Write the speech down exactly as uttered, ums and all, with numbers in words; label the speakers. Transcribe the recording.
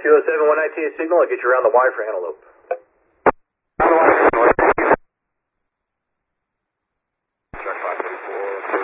Speaker 1: two oh seven, one nineteen signal. I'll get you around the Y for Antelope.